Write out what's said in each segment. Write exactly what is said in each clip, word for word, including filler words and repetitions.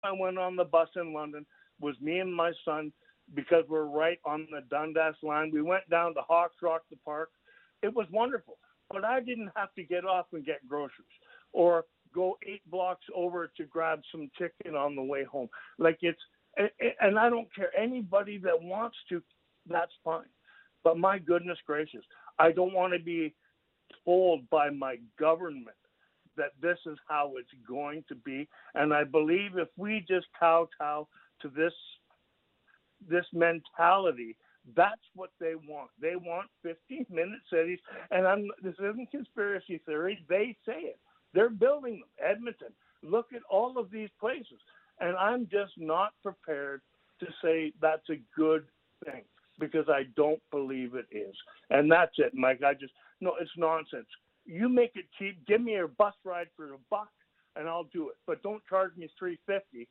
I went on the bus in London was me and my son, because we're right on the Dundas line. We went down to Hawks Rock, the park. It was wonderful. But I didn't have to get off and get groceries or go eight blocks over to grab some chicken on the way home. Like it's, and I don't care. Anybody that wants to, that's fine. But my goodness gracious, I don't want to be told by my government that this is how it's going to be. And I believe if we just kowtow to this this mentality, that's what they want. They want fifteen-minute cities. And I'm, this isn't conspiracy theory. They say it. They're building them. Edmonton. Look at all of these places. And I'm just not prepared to say that's a good thing because I don't believe it is. And that's it, Mike. I just, no, it's nonsense. You make it cheap. Give me a bus ride for a buck, and I'll do it. But don't charge me three fifty,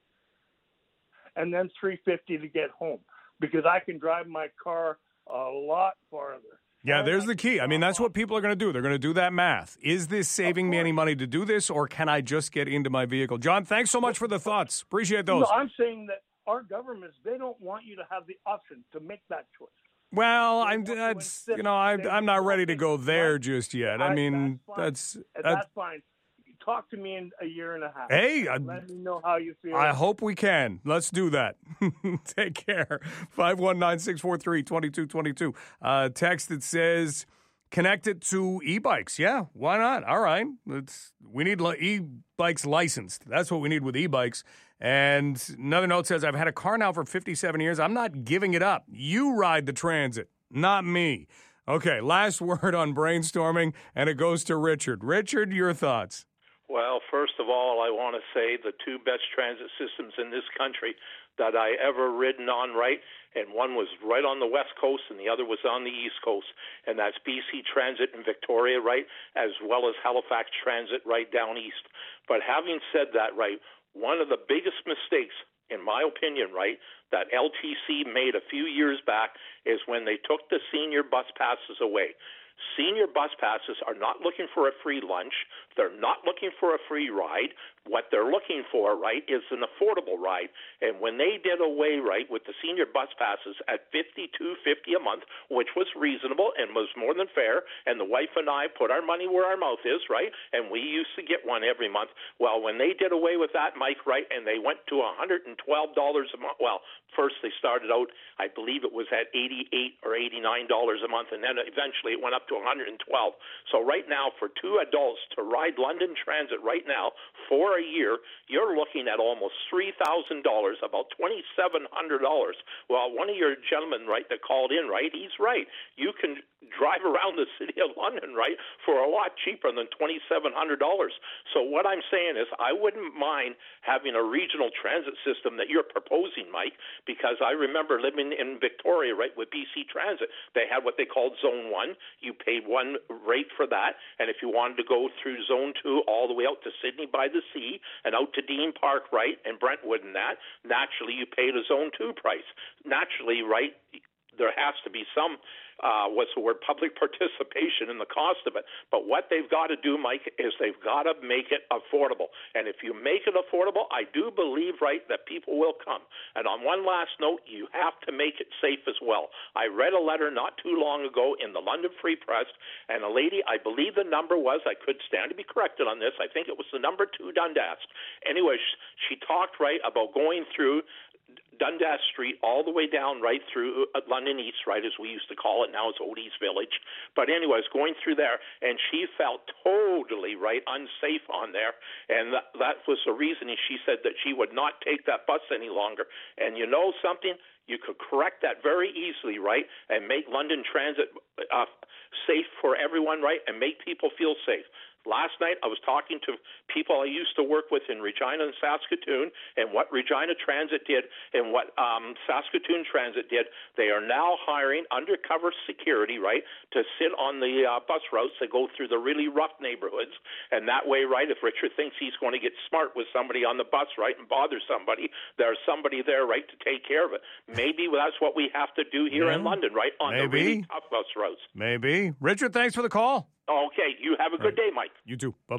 and then three fifty to get home, because I can drive my car a lot farther. Yeah, there's the key. I mean, that's what people are going to do. They're going to do that math. Is this saving me any money to do this, or can I just get into my vehicle? John, thanks so much for the thoughts. Appreciate those. No, I'm saying that our governments, they don't want you to have the option to make that choice. Well, I'm that's you know I, I'm not ready to go there just yet. I mean, that's that's, that's fine. Talk to me in a year and a half. Hey, let me know how you feel. I hope we can. Let's do that. Take care. five one nine, six four three, two two two two. Uh, text that says, connect it to e-bikes. Yeah, why not? All right. Let's, we need li- e-bikes licensed. That's what we need with e-bikes. And another note says, I've had a car now for fifty-seven years. I'm not giving it up. You ride the transit, not me. Okay, last word on brainstorming, and it goes to Richard. Richard, your thoughts? Well, first of all, I want to say the two best transit systems in this country that I ever ridden on, right? And one was right on the West Coast and the other was on the East Coast. And that's B C Transit in Victoria, right, as well as Halifax Transit right down east. But having said that, right, one of the biggest mistakes, in my opinion, right, that L T C made a few years back is when they took the senior bus passes away. Senior bus passes are not looking for a free lunch. They're not looking for a free ride. What they're looking for, right, is an affordable ride. And when they did away, right, with the senior bus passes at fifty-two fifty a month, which was reasonable and was more than fair, and the wife and I put our money where our mouth is, right, and we used to get one every month. Well, when they did away with that, Mike, right, and they went to one hundred twelve dollars a month, well, first they started out, I believe it was at eighty-eight dollars or eighty-nine dollars a month, and then eventually it went up to one hundred twelve dollars. So right now, for two adults to ride London Transit right now for a year, you're looking at almost three thousand dollars, about twenty-seven hundred dollars. Well, one of your gentlemen, right, that called in, right, he's right. You can drive around the city of London, right, for a lot cheaper than twenty-seven hundred dollars. So what I'm saying is I wouldn't mind having a regional transit system that you're proposing, Mike, because I remember living in Victoria, right, with B C Transit. They had what they called Zone one. You paid one rate for that, and if you wanted to go through Zone two all the way out to Sydney by the Sea and out to Dean Park, right, and Brentwood and that, naturally you paid a Zone two price. Naturally, right, there has to be some, uh, what's the word, public participation in the cost of it. But what they've got to do, Mike, is they've got to make it affordable. And if you make it affordable, I do believe, right, that people will come. And on one last note, you have to make it safe as well. I read a letter not too long ago in the London Free Press, and a lady, I believe the number was, I could stand to be corrected on this, I think it was the number two Dundas. Anyway, she talked, right, about going through Dundas Street all the way down right through London East, right, as we used to call it. Now it's Old East Village. But anyways, going through there, and she felt totally, right, unsafe on there. And that, that was the reason she said that she would not take that bus any longer. And you know something? You could correct that very easily, right, and make London Transit uh, safe for everyone, right, and make people feel safe. Last night, I was talking to people I used to work with in Regina and Saskatoon, and what Regina Transit did and what um, Saskatoon Transit did, they are now hiring undercover security, right, to sit on the uh, bus routes that go through the really rough neighborhoods. And that way, right, if Richard thinks he's going to get smart with somebody on the bus, right, and bother somebody, there's somebody there, right, to take care of it. Maybe that's what we have to do here yeah. in London, right, on Maybe. the really tough bus routes. Maybe. Richard, thanks for the call. Okay, you have a good right. day, Mike. You too. Bye-bye.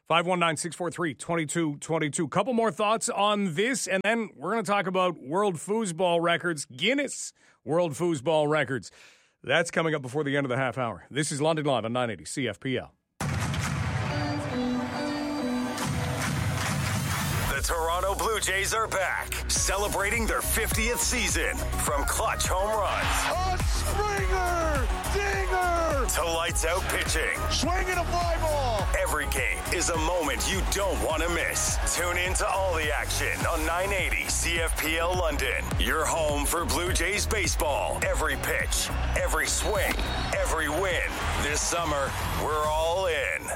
five one nine, six four three, two two two two. Couple more thoughts on this, and then we're going to talk about World Foosball Records, Guinness World Foosball Records. That's coming up before the end of the half hour. This is London Live on nine eighty C F P L. Toronto Blue Jays are back, celebrating their fiftieth season. From clutch home runs, a Springer, dinger, to lights out pitching, swinging a fly ball. Every game is a moment you don't want to miss. Tune in to all the action on nine eighty C F P L London. Your home for Blue Jays baseball. Every pitch, every swing, every win. This summer, we're all in.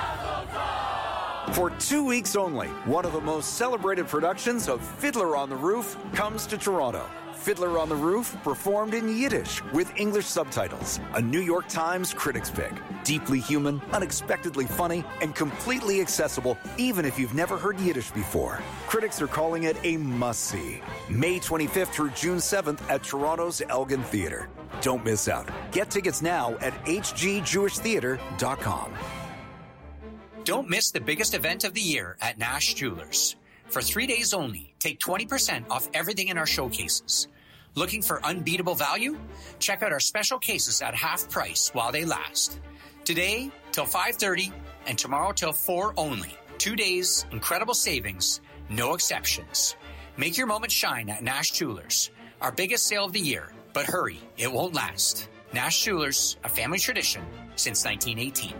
For two weeks only, one of the most celebrated productions of Fiddler on the Roof comes to Toronto. Fiddler on the Roof, performed in Yiddish with English subtitles. A New York Times critics pick. Deeply human, unexpectedly funny, and completely accessible, even if you've never heard Yiddish before. Critics are calling it a must-see. May twenty-fifth through June seventh at Toronto's Elgin Theatre. Don't miss out. Get tickets now at h g jewish theatre dot com. Don't miss the biggest event of the year at Nash Jewelers. For three days only, take twenty percent off everything in our showcases. Looking for unbeatable value? Check out our special cases at half price while they last. Today till five thirty and tomorrow till four only. Two days, incredible savings, no exceptions. Make your moment shine at Nash Jewelers. Our biggest sale of the year, but hurry, it won't last. Nash Jewelers, a family tradition since nineteen eighteen.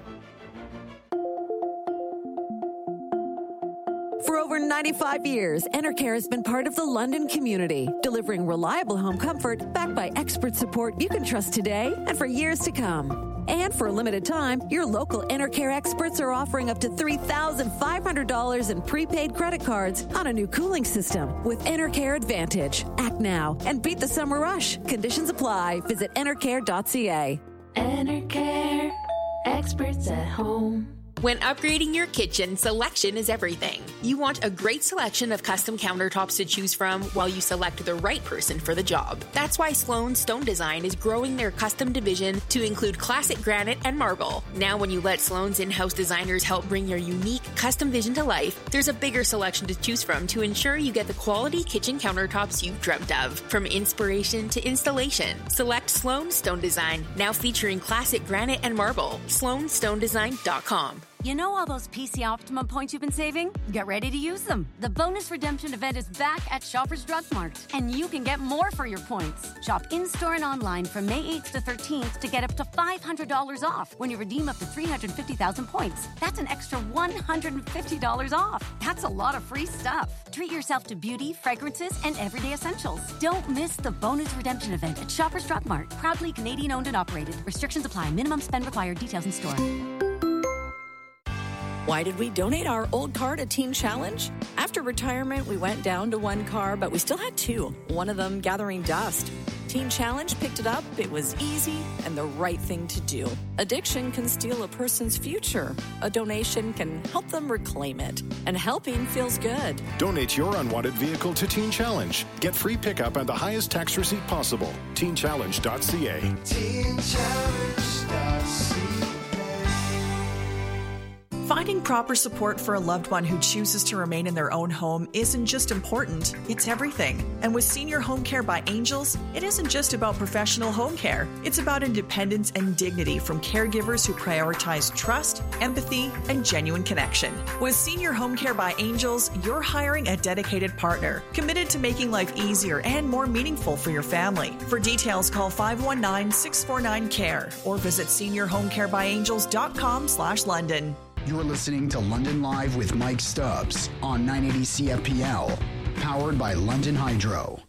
For over ninety-five years, Enercare has been part of the London community, delivering reliable home comfort backed by expert support you can trust today and for years to come. And for a limited time, your local Enercare experts are offering up to three thousand five hundred dollars in prepaid credit cards on a new cooling system with Enercare Advantage. Act now and beat the summer rush. Conditions apply. Visit enercare dot c a. Enercare, experts at home. When upgrading your kitchen, selection is everything. You want a great selection of custom countertops to choose from while you select the right person for the job. That's why Sloan Stone Design is growing their custom division to include classic granite and marble. Now when you let Sloan's in-house designers help bring your unique custom vision to life, there's a bigger selection to choose from to ensure you get the quality kitchen countertops you've dreamt of. From inspiration to installation, select Sloan Stone Design, now featuring classic granite and marble. sloan stone design dot com. You know all those P C Optimum points you've been saving? Get ready to use them. The bonus redemption event is back at Shoppers Drug Mart, and you can get more for your points. Shop in-store and online from May eighth to thirteenth to get up to five hundred dollars off when you redeem up to three hundred fifty thousand points. That's an extra one hundred fifty dollars off. That's a lot of free stuff. Treat yourself to beauty, fragrances, and everyday essentials. Don't miss the bonus redemption event at Shoppers Drug Mart. Proudly Canadian owned and operated. Restrictions apply. Minimum spend required. Details in store. Why did we donate our old car to Teen Challenge? After retirement, we went down to one car, but we still had two, one of them gathering dust. Teen Challenge picked it up. It was easy and the right thing to do. Addiction can steal a person's future. A donation can help them reclaim it. And helping feels good. Donate your unwanted vehicle to Teen Challenge. Get free pickup and the highest tax receipt possible. teen challenge dot c a. teen challenge dot c a. Finding proper support for a loved one who chooses to remain in their own home isn't just important, it's everything. And with Senior Home Care by Angels, it isn't just about professional home care. It's about independence and dignity from caregivers who prioritize trust, empathy, and genuine connection. With Senior Home Care by Angels, you're hiring a dedicated partner, committed to making life easier and more meaningful for your family. For details, call five one nine, six four nine, C A R E or visit senior home care by angels dot com slash London. You're listening to London Live with Mike Stubbs on nine eighty C F P L, powered by London Hydro.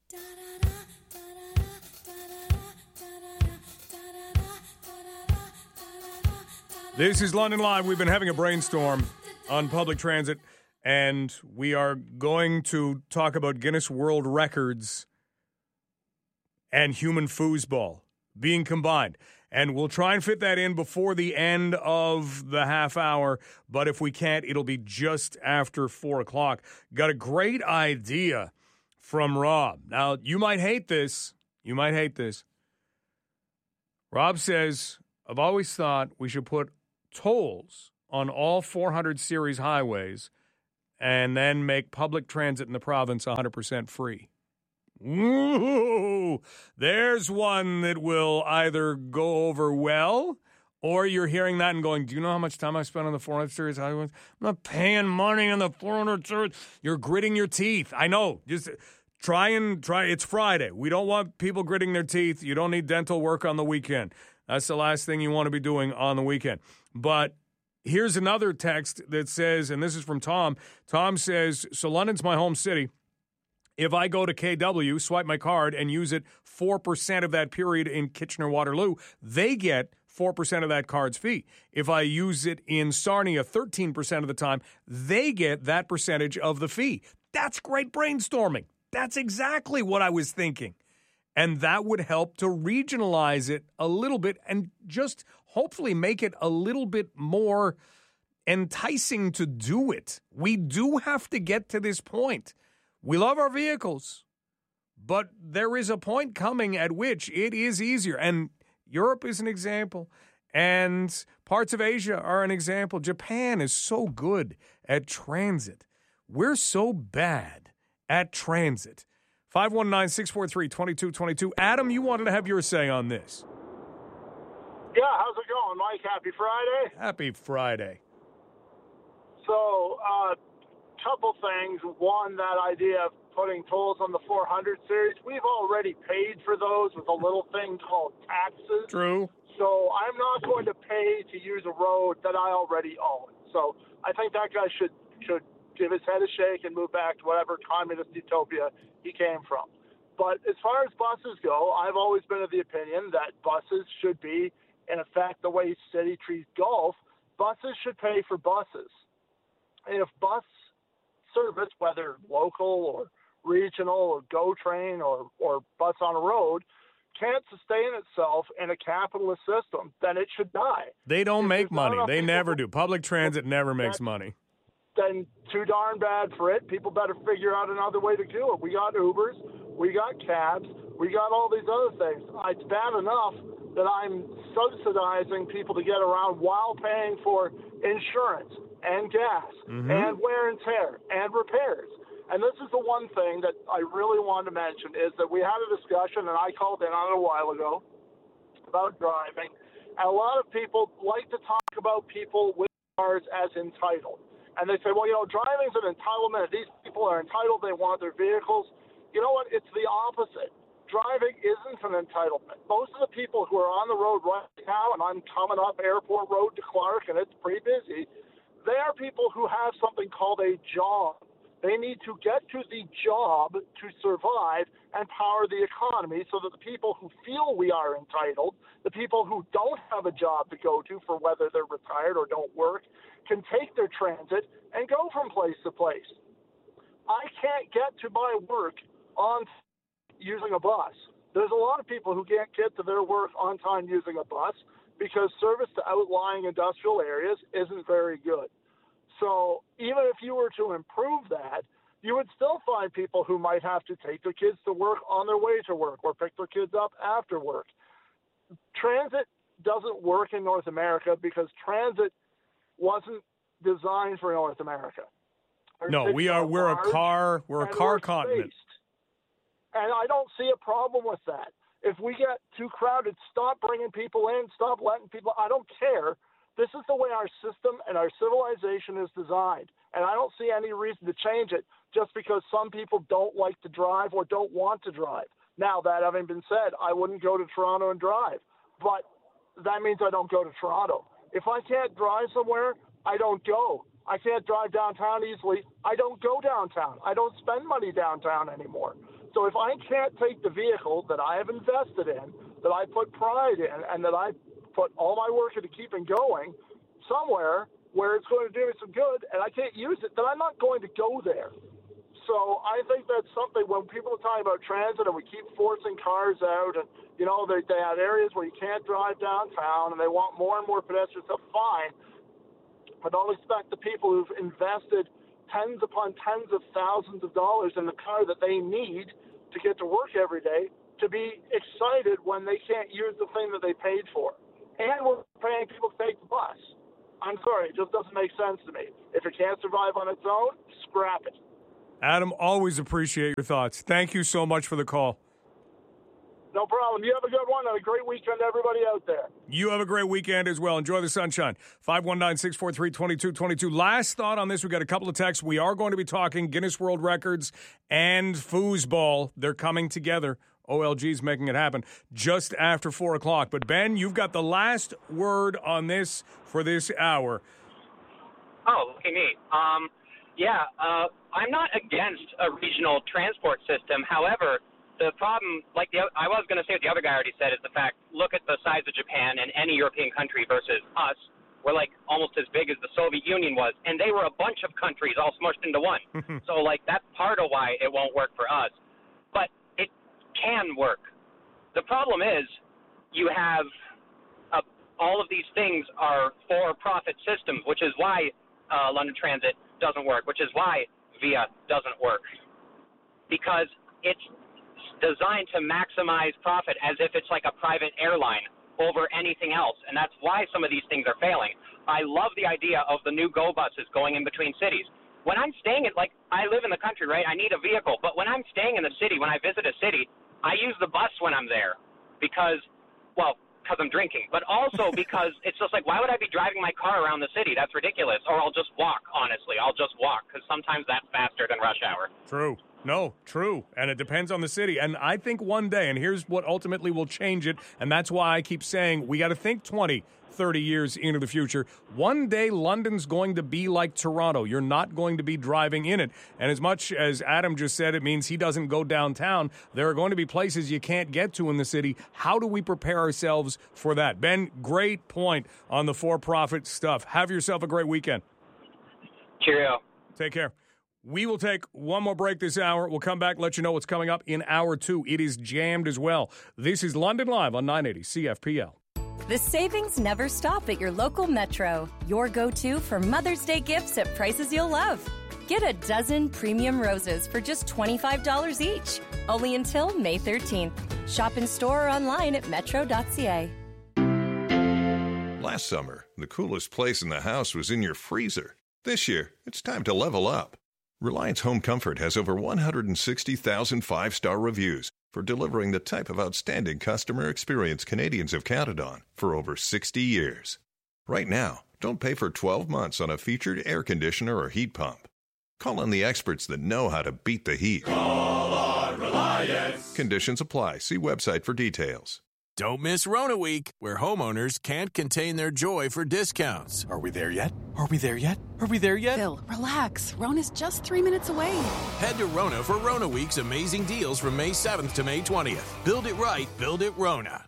This is London Live. We've been having a brainstorm on public transit, and we are going to talk about Guinness World Records and human foosball being combined. And we'll try and fit that in before the end of the half hour. But if we can't, it'll be just after four o'clock. Got a great idea from Rob. Now, you might hate this. You might hate this. Rob says, I've always thought we should put tolls on all four hundred series highways and then make public transit in the province one hundred percent free. Ooh, there's one that will either go over well, or you're hearing that and going, do you know how much time I spent on the four hundred series highways? I'm not paying money on the four hundred series. You're gritting your teeth. I know. Just try and try. It's Friday. We don't want people gritting their teeth. You don't need dental work on the weekend. That's the last thing you want to be doing on the weekend. But here's another text that says, and this is from Tom. Tom says, so London's my home city. If I go to K W, swipe my card, and use it four percent of that period in Kitchener-Waterloo, they get four percent of that card's fee. If I use it in Sarnia thirteen percent of the time, they get that percentage of the fee. That's great brainstorming. That's exactly what I was thinking. And that would help to regionalize it a little bit and just hopefully make it a little bit more enticing to do it. We do have to get to this point. We love our vehicles, but there is a point coming at which it is easier. And Europe is an example, and parts of Asia are an example. Japan is so good at transit. We're so bad at transit. five one nine, six four three, two two two two. Adam, you wanted to have your say on this. Yeah, how's it going, Mike? Happy Friday. Happy Friday. So, uh, couple things. One, that idea of putting tolls on the four hundred series. We've already paid for those with a little thing called taxes. True. So I'm not going to pay to use a road that I already own. So I think that guy should should give his head a shake and move back to whatever communist utopia he came from. But as far as buses go, I've always been of the opinion that buses should be, in effect, the way City treats golf. Buses should pay for buses. And if bus service, whether local or regional or GO Train or, or bus on a road, can't sustain itself in a capitalist system, then it should die. They don't if make money. They never do. Public transit never makes money. Then too darn bad for it. People better figure out another way to do it. We got Ubers, we got cabs, we got all these other things. It's bad enough that I'm subsidizing people to get around while paying for insurance and gas mm-hmm. and wear and tear and repairs. And this is the one thing that I really wanted to mention is that we had a discussion, and I called in on it a while ago, about driving. And a lot of people like to talk about people with cars as entitled. And they say, well, you know, driving's an entitlement. These people are entitled. They want their vehicles. You know what? It's the opposite. Driving isn't an entitlement. Most of the people who are on the road right now, and I'm coming up Airport Road to Clark, and it's pretty busy, they are people who have something called a job. They need to get to the job to survive and power the economy so that the people who feel we are entitled, the people who don't have a job to go to for whether they're retired or don't work, can take their transit and go from place to place. I can't get to my work on using a bus. There's a lot of people who can't get to their work on time using a bus because service to outlying industrial areas isn't very good. So even if you were to improve that, you would still find people who might have to take their kids to work on their way to work or pick their kids up after work. Transit doesn't work in North America because transit wasn't designed for North America. Our no, we are we're a car we're a car we're continent. Spaced. And I don't see a problem with that. If we get too crowded, stop bringing people in, stop letting people, I don't care. This is the way our system and our civilization is designed. And I don't see any reason to change it just because some people don't like to drive or don't want to drive. Now, that having been said, I wouldn't go to Toronto and drive. But that means I don't go to Toronto. If I can't drive somewhere, I don't go. I can't drive downtown easily. I don't go downtown. I don't spend money downtown anymore. So if I can't take the vehicle that I have invested in, that I put pride in, and that I put all my work into keeping going somewhere where it's going to do me some good, and I can't use it, then I'm not going to go there. So I think that's something when people are talking about transit and we keep forcing cars out and, you know, they, they have areas where you can't drive downtown and they want more and more pedestrians, that's fine. But don't expect the people who've invested tens upon tens of thousands of dollars in the car that they need to get to work every day to be excited when they can't use the thing that they paid for. And we're paying people to take the bus. I'm sorry, it just doesn't make sense to me. If it can't survive on its own, scrap it. Adam, always appreciate your thoughts. Thank you so much for the call. No problem. You have a good one and a great weekend to everybody out there. You have a great weekend as well. Enjoy the sunshine. five one nine, six four three, two two two two. Last thought on this. We got a couple of texts. We are going to be talking Guinness World Records and foosball. They're coming together. O L G's making it happen just after four o'clock. But, Ben, you've got the last word on this for this hour. Oh, okay, neat. Um, yeah, uh, I'm not against a regional transport system. However, the problem, like the, I was going to say what the other guy already said, is the fact, look at the size of Japan and any European country versus us. We're like almost as big as the Soviet Union was, and they were a bunch of countries all smushed into one. So, like, that's part of why it won't work for us. But it can work. The problem is you have uh, all of these things are for-profit systems, which is why uh, London Transit doesn't work, which is why Via doesn't work, because it's designed to maximize profit as if it's like a private airline over anything else, and that's why some of these things are failing. I love the idea of the new Go buses going in between cities. When I'm staying at, like, I live in the country, right? I need a vehicle, but when I'm staying in the city, when I visit a city, I use the bus when I'm there because, well, because I'm drinking, but also because it's just like, why would I be driving my car around the city? That's ridiculous. Or I'll just walk, honestly. I'll just walk because sometimes that's faster than rush hour. True. No, true. And it depends on the city. And I think one day, and here's what ultimately will change it, and that's why I keep saying we got to think twenty, thirty years into the future. One day, London's going to be like Toronto. You're not going to be driving in it. And as much as Adam just said, it means he doesn't go downtown. There are going to be places you can't get to in the city. How do we prepare ourselves for that? Ben, great point on the for-profit stuff. Have yourself a great weekend. Cheerio. Take care. We will take one more break this hour. We'll come back, let you know what's coming up in hour two. It is jammed as well. This is London Live on nine eighty C F P L. The savings never stop at your local Metro. Your go-to for Mother's Day gifts at prices you'll love. Get a dozen premium roses for just twenty-five dollars each. Only until May thirteenth. Shop in store or online at metro dot c a. Last summer, the coolest place in the house was in your freezer. This year, it's time to level up. Reliance Home Comfort has over one hundred sixty thousand five-star reviews for delivering the type of outstanding customer experience Canadians have counted on for over sixty years. Right now, don't pay for twelve months on a featured air conditioner or heat pump. Call on the experts that know how to beat the heat. Call on Reliance. Conditions apply. See website for details. Don't miss Rona Week, where homeowners can't contain their joy for discounts. Are we there yet? Are we there yet? Are we there yet? Phil, relax. Rona's just three minutes away. Head to Rona for Rona Week's amazing deals from May seventh to May twentieth. Build it right, build it Rona.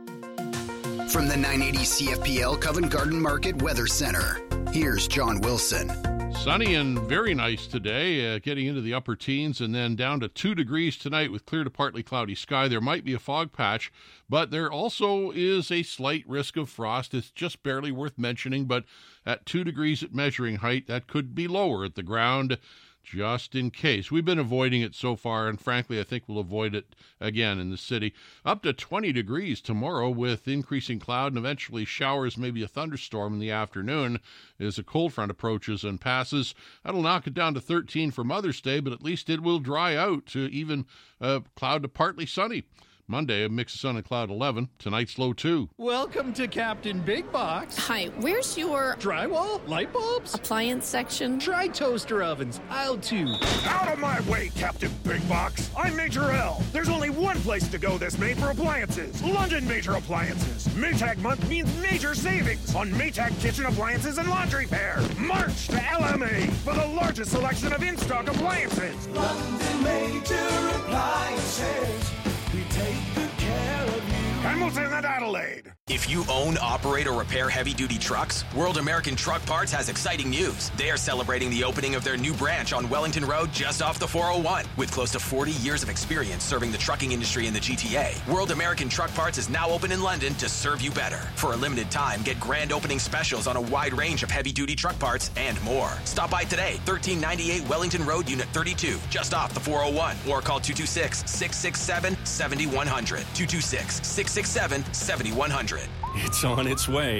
From the nine eighty C F P L Covent Garden Market Weather Center, here's John Wilson. Sunny and very nice today, uh, getting into the upper teens and then down to two degrees tonight with clear to partly cloudy sky. There might be a fog patch, but there also is a slight risk of frost. It's just barely worth mentioning, but at two degrees at measuring height, that could be lower at the ground, just in case. We've been avoiding it so far, and frankly, I think we'll avoid it again in the city. Up to twenty degrees tomorrow with increasing cloud and eventually showers, maybe a thunderstorm in the afternoon as a cold front approaches and passes. That'll knock it down to thirteen for Mother's Day, but at least it will dry out to even uh, cloud to partly sunny. Monday, a mix of sun and cloud eleven. Tonight's low two. Welcome to Captain Big Box. Hi, where's your... drywall? Light bulbs? Appliance section? Try toaster ovens. Aisle two. Out of my way, Captain Big Box. I'm Major L. There's only one place to go this May for appliances. London Major Appliances. Maytag month means major savings on Maytag kitchen appliances and laundry pair. March to L M A for the largest selection of in-stock appliances. London Major Appliances. We take good care of you. Hamilton and Adelaide. If you own, operate, or repair heavy-duty trucks, World American Truck Parts has exciting news. They are celebrating the opening of their new branch on Wellington Road just off the four oh one. With close to forty years of experience serving the trucking industry in the G T A, World American Truck Parts is now open in London to serve you better. For a limited time, get grand opening specials on a wide range of heavy-duty truck parts and more. Stop by today, thirteen ninety-eight Wellington Road, Unit thirty-two, just off the four oh one, or call two two six, six six seven, seven one zero zero, two two six, six six seven, seven one zero zero. It's on its way.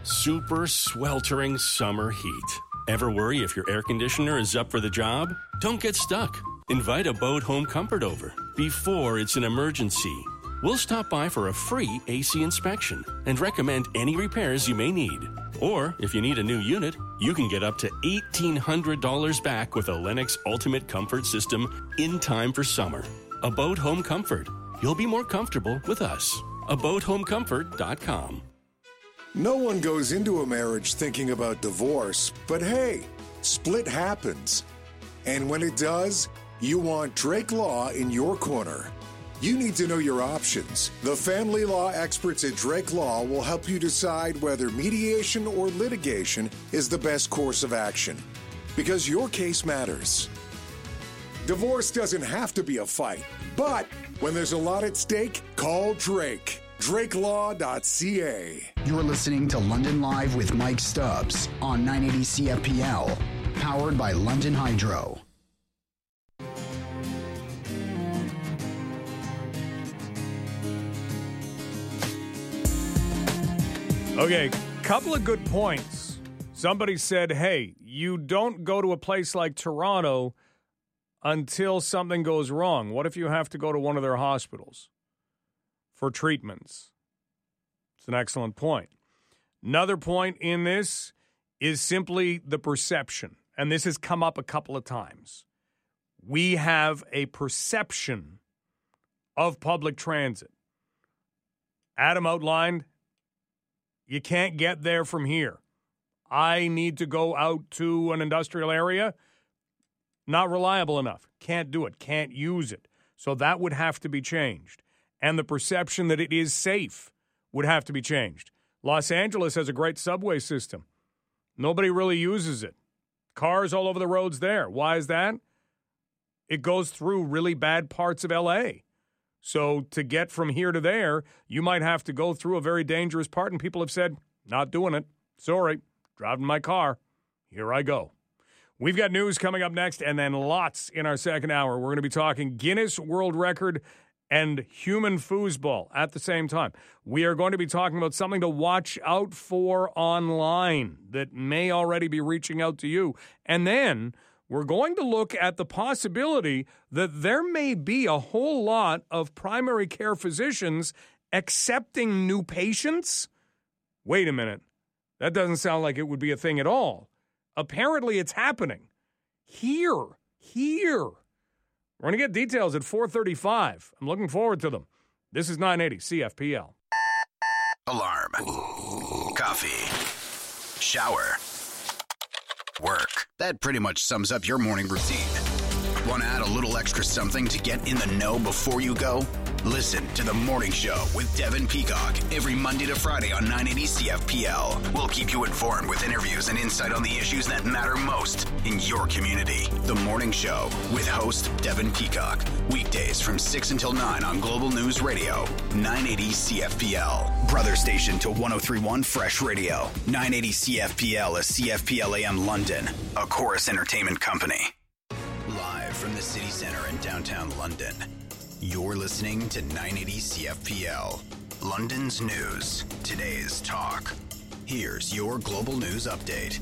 super sweltering summer heat. Ever worry if your air conditioner is up for the job? Don't get stuck. Invite a Boat Home Comfort over before it's an emergency. We'll stop by for a free A C inspection and recommend any repairs you may need. Or, if you need a new unit, you can get up to eighteen hundred dollars back with a Lennox Ultimate Comfort System in time for summer. A Boat Home Comfort. You'll be more comfortable with us. a boat home comfort dot com. No one goes into a marriage thinking about divorce, but hey, split happens. And when it does, you want Drake Law in your corner. You need to know your options. The family law experts at Drake Law will help you decide whether mediation or litigation is the best course of action, because your case matters. Divorce doesn't have to be a fight, but when there's a lot at stake, call Drake. drake law dot c a. You're listening to London Live with Mike Stubbs on nine eighty C F P L, powered by London Hydro. Okay, couple of good points. Somebody said, hey, you don't go to a place like Toronto until something goes wrong. What if you have to go to one of their hospitals for treatments? It's an excellent point. Another point in this is simply the perception, and this has come up a couple of times. We have a perception of public transit. Adam outlined, you can't get there from here. I need to go out to an industrial area. Not reliable enough. Can't do it. Can't use it. So that would have to be changed. And the perception that it is safe would have to be changed. Los Angeles has a great subway system. Nobody really uses it. Cars all over the roads there. Why is that? It goes through really bad parts of L A. So to get from here to there, you might have to go through a very dangerous part, and people have said, not doing it. Sorry, driving my car. Here I go. We've got news coming up next, and then lots in our second hour. We're going to be talking Guinness World Record and human foosball at the same time. We are going to be talking about something to watch out for online that may already be reaching out to you. And then we're going to look at the possibility that there may be a whole lot of primary care physicians accepting new patients. Wait a minute. That doesn't sound like it would be a thing at all. Apparently, it's happening. Here. Here. We're going to get details at four thirty-five. I'm looking forward to them. This is nine eighty C F P L. Alarm. Coffee. Shower. Work. That pretty much sums up your morning routine. Want to add a little extra something to get in the know before you go? Listen to The Morning Show with Devin Peacock every Monday to Friday on nine eighty C F P L. We'll keep you informed with interviews and insight on the issues that matter most in your community. The Morning Show with host Devin Peacock. Weekdays from six until nine on Global News Radio, nine eighty C F P L. Brother station to one oh three point one Fresh Radio. nine eighty C F P L is C F P L A M London, a Chorus Entertainment company. Live from the city center in downtown London. You're listening to nine eighty C F P L, London's news, today's talk. Here's your global news update.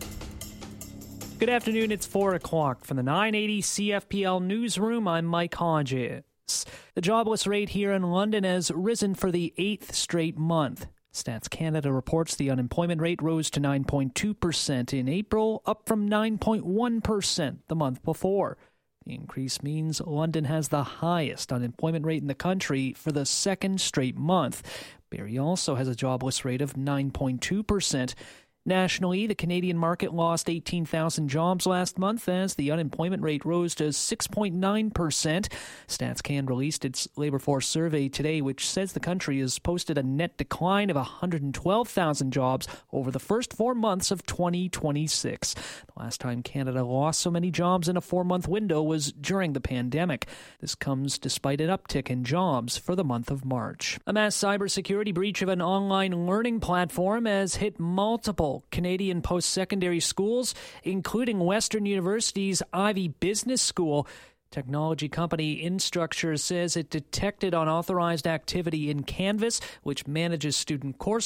Good afternoon, it's four o'clock. From the nine eighty C F P L newsroom, I'm Mike Hodges. The jobless rate here in London has risen for the eighth straight month. Stats Canada reports the unemployment rate rose to nine point two percent in April, up from nine point one percent the month before. The increase means London has the highest unemployment rate in the country for the second straight month. Barrie also has a jobless rate of nine point two percent. Nationally, the Canadian market lost eighteen thousand jobs last month as the unemployment rate rose to six point nine percent. StatsCan released its labor force survey today, which says the country has posted a net decline of one hundred twelve thousand jobs over the first four months of twenty twenty-six. The last time Canada lost so many jobs in a four-month window was during the pandemic. This comes despite an uptick in jobs for the month of March. A mass cybersecurity breach of an online learning platform has hit multiple Canadian post-secondary schools, including Western University's Ivey Business School. Technology company Instructure says it detected unauthorized activity in Canvas, which manages student coursework,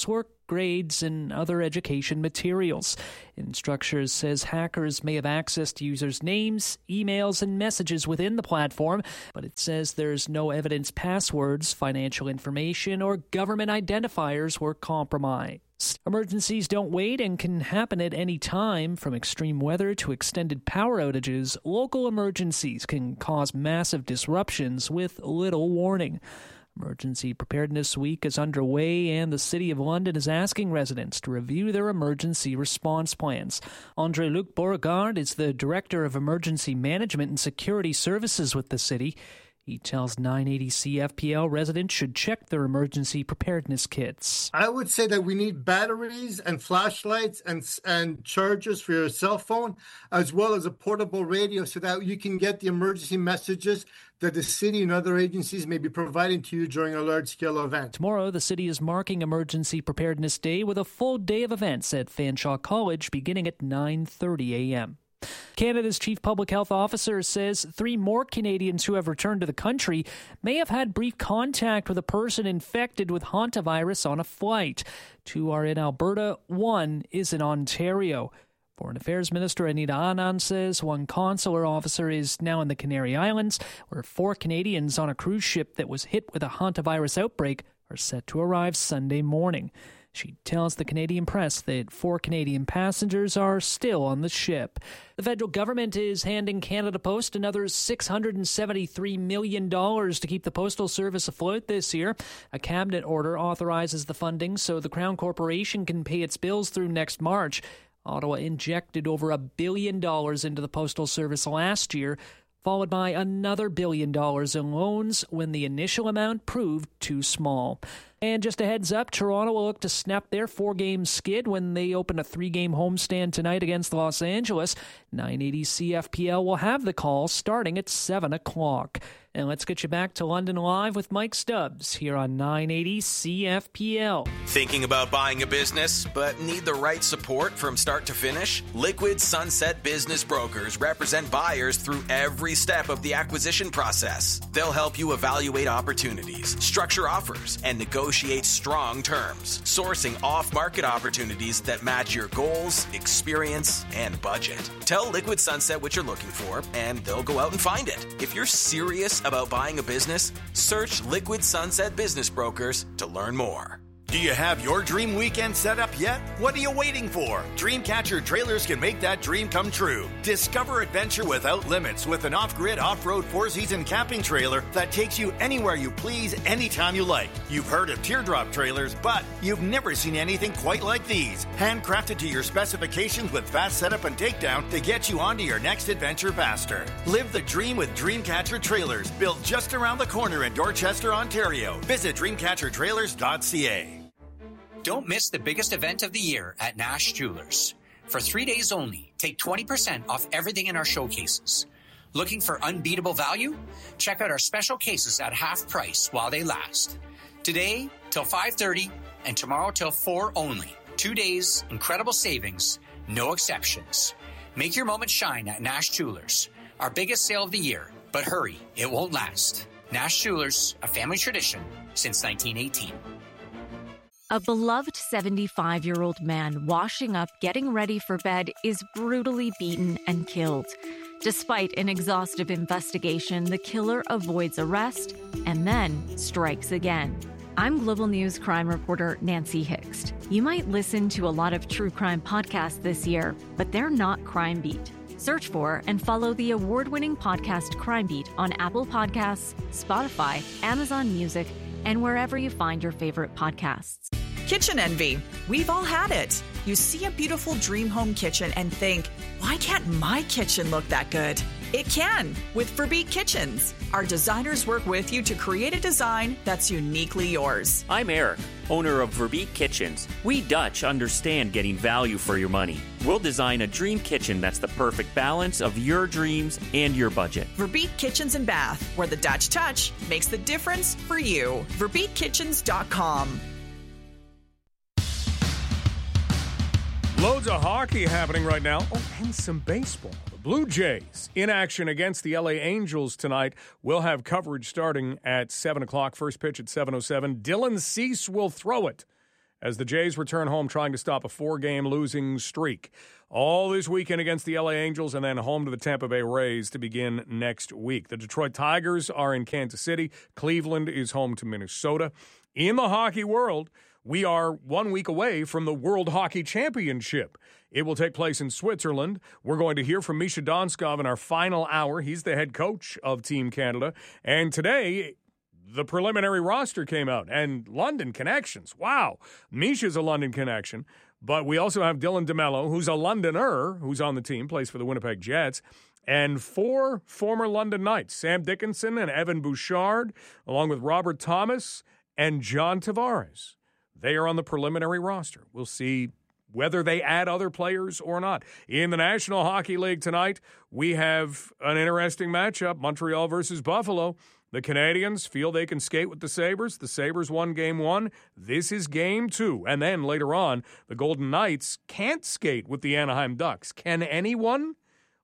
grades and other education materials. Instructures says hackers may have access to users' names, emails, and messages within the platform, but it says there's no evidence passwords, financial information, or government identifiers were compromised. Emergencies don't wait and can happen at any time. From extreme weather to extended power outages, local emergencies can cause massive disruptions with little warning. Emergency Preparedness Week is underway, and the City of London is asking residents to review their emergency response plans. André-Luc Beauregard is the Director of Emergency Management and Security Services with the city. He tells nine eighty C F P L residents should check their emergency preparedness kits. I would say that we need batteries and flashlights and and chargers for your cell phone, as well as a portable radio so that you can get the emergency messages that the city and other agencies may be providing to you during a large-scale event. Tomorrow, the city is marking Emergency Preparedness Day with a full day of events at Fanshawe College beginning at nine thirty a.m. Canada's chief public health officer says three more Canadians who have returned to the country may have had brief contact with a person infected with hantavirus on a flight. Two are in Alberta, one is in Ontario. Foreign Affairs Minister Anita Anand says one consular officer is now in the Canary Islands, where four Canadians on a cruise ship that was hit with a hantavirus outbreak are set to arrive Sunday morning. She tells the Canadian press that four Canadian passengers are still on the ship. The federal government is handing Canada Post another six hundred seventy-three million dollars to keep the Postal Service afloat this year. A cabinet order authorizes the funding so the Crown Corporation can pay its bills through next March. Ottawa injected over a billion dollars into the Postal Service last year, followed by another billion dollars in loans when the initial amount proved too small. And just a heads up, Toronto will look to snap their four-game skid when they open a three-game homestand tonight against Los Angeles. nine eighty C F P L will have the call starting at seven o'clock. And let's get you back to London Live with Mike Stubbs here on nine eighty C F P L. Thinking about buying a business, but need the right support from start to finish? Liquid Sunset Business Brokers represent buyers through every step of the acquisition process. They'll help you evaluate opportunities, structure offers, and negotiate strong terms, sourcing off-market opportunities that match your goals, experience, and budget. Tell Liquid Sunset what you're looking for, and they'll go out and find it. If you're serious about buying a business, search Liquid Sunset Business Brokers to learn more. Do you have your dream weekend set up yet? What are you waiting for? Dreamcatcher Trailers can make that dream come true. Discover adventure without limits with an off-grid, off-road four-season camping trailer that takes you anywhere you please, anytime you like. You've heard of teardrop trailers, but you've never seen anything quite like these. Handcrafted to your specifications with fast setup and takedown to get you onto your next adventure faster. Live the dream with Dreamcatcher Trailers, built just around the corner in Dorchester, Ontario. Visit dreamcatcher trailers dot c a. Don't miss the biggest event of the year at Nash Jewelers. For three days only, take twenty percent off everything in our showcases. Looking for unbeatable value? Check out our special cases at half price while they last. Today till five thirty and tomorrow till four only. Two days, incredible savings, no exceptions. Make your moment shine at Nash Jewelers. Our biggest sale of the year, but hurry, it won't last. Nash Jewelers, a family tradition since nineteen eighteen. A beloved seventy-five-year-old man washing up, getting ready for bed, is brutally beaten and killed. Despite an exhaustive investigation, the killer avoids arrest and then strikes again. I'm Global News crime reporter Nancy Hixt. You might listen to a lot of true crime podcasts this year, but they're not Crime Beat. Search for and follow the award-winning podcast Crime Beat on Apple Podcasts, Spotify, Amazon Music, and wherever you find your favorite podcasts. Kitchen envy. We've all had it. You see a beautiful dream home kitchen and think, why can't my kitchen look that good? It can with Verbeek Kitchens. Our designers work with you to create a design that's uniquely yours. I'm Eric, owner of Verbeek Kitchens. We Dutch understand getting value for your money. We'll design a dream kitchen that's the perfect balance of your dreams and your budget. Verbeek Kitchens and Bath, where the Dutch touch makes the difference for you. Verbeek Kitchens dot com. Loads of hockey happening right now. Oh, and some baseball. The Blue Jays in action against the L A Angels tonight. We'll have coverage starting at seven o'clock. First pitch at seven oh seven. Dylan Cease will throw it as the Jays return home trying to stop a four-game losing streak. All this weekend against the L A Angels and then home to the Tampa Bay Rays to begin next week. The Detroit Tigers are in Kansas City. Cleveland is home to Minnesota. In the hockey world, we are one week away from the World Hockey Championship. It will take place in Switzerland. We're going to hear from Misha Donskov in our final hour. He's the head coach of Team Canada. And today, the preliminary roster came out, and London connections. Wow. Misha's a London connection. But we also have Dylan DeMello, who's a Londoner, who's on the team, plays for the Winnipeg Jets, and four former London Knights, Sam Dickinson and Evan Bouchard, along with Robert Thomas and John Tavares. They are on the preliminary roster. We'll see whether they add other players or not. In the National Hockey League tonight, we have an interesting matchup, Montreal versus Buffalo. The Canadians feel they can skate with the Sabres. The Sabres won game one. This is game two. And then later on, the Golden Knights can't skate with the Anaheim Ducks. Can anyone?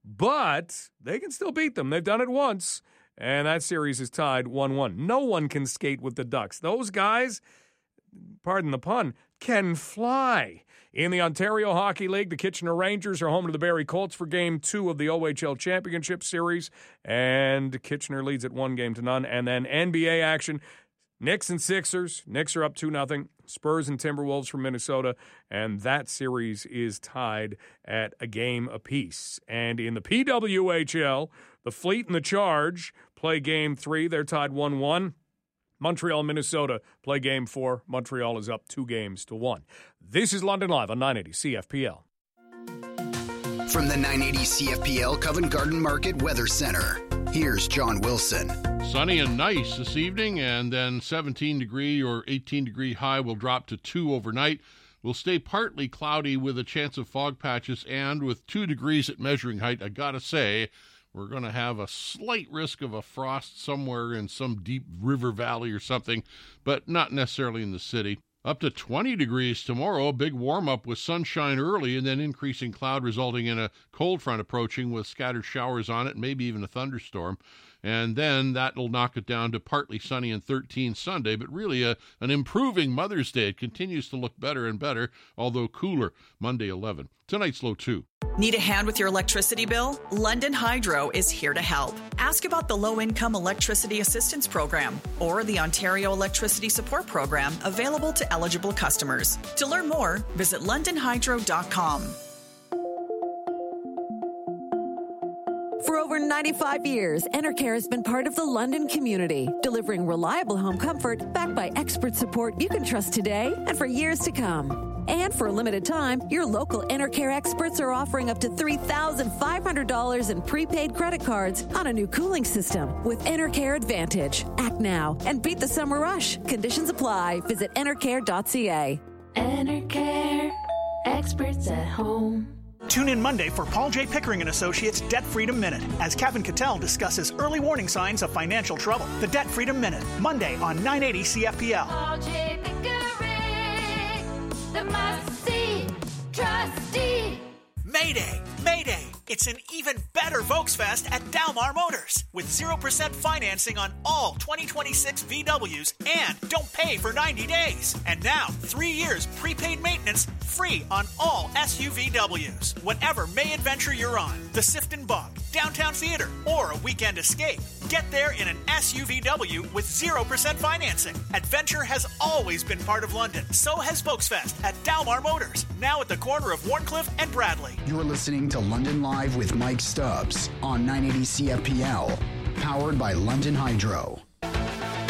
But they can still beat them. They've done it once. And that series is tied one one. No one can skate with the Ducks. Those guys, pardon the pun, can fly. In the Ontario Hockey League, the Kitchener Rangers are home to the Barrie Colts for Game two of the O H L Championship Series, and Kitchener leads at one game to none. And then N B A action, Knicks and Sixers. Knicks are up two nothing. Spurs and Timberwolves from Minnesota, and that series is tied at a game apiece. And in the P W H L, the Fleet and the Charge play Game three. They're tied one one. Montreal and Minnesota play Game four. Montreal is up two games to one. This is London Live on nine eighty C F P L. From the nine eighty C F P L Covent Garden Market Weather Center, here's John Wilson. Sunny and nice this evening, and then seventeen degree or eighteen degree high will drop to two overnight. Will stay partly cloudy with a chance of fog patches, and with two degrees at measuring height, I gotta say, we're going to have a slight risk of a frost somewhere in some deep river valley or something, but not necessarily in the city. Up to twenty degrees tomorrow, a big warm-up with sunshine early and then increasing cloud resulting in a cold front approaching with scattered showers on it, maybe even a thunderstorm. And then that'll knock it down to partly sunny and thirteen Sunday, but really a, an improving Mother's Day. It continues to look better and better, although cooler Monday eleven. Tonight's low two. Need a hand with your electricity bill? London Hydro is here to help. Ask about the Low-Income Electricity Assistance Program or the Ontario Electricity Support Program available to eligible customers. To learn more, visit london hydro dot com. For over ninety-five years, Enercare has been part of the London community, delivering reliable home comfort backed by expert support you can trust today and for years to come. And for a limited time, your local Enercare experts are offering up to three thousand five hundred dollars in prepaid credit cards on a new cooling system with Enercare Advantage. Act now and beat the summer rush. Conditions apply. Visit enercare dot c a. Enercare, experts at home. Tune in Monday for Paul J. Pickering and Associates Debt Freedom Minute as Kevin Cattell discusses early warning signs of financial trouble. The Debt Freedom Minute, Monday on nine eighty C F P L. Paul J. Pickering, the must-see trustee. Mayday! Mayday! It's an even better Volksfest at Dalmar Motors with zero percent financing on all twenty twenty-six V Ws and don't pay for ninety days. And now, three years prepaid maintenance free on all S U V Ws. Whatever May adventure you're on, the Sifton Bog, Downtown Theater, or a weekend escape, get there in an S U V W with zero percent financing. Adventure has always been part of London. So has Volksfest at Dalmar Motors, now at the corner of Warncliffe and Bradley. You're listening to London Live with Mike Stubbs on nine eighty C F P L, powered by London Hydro.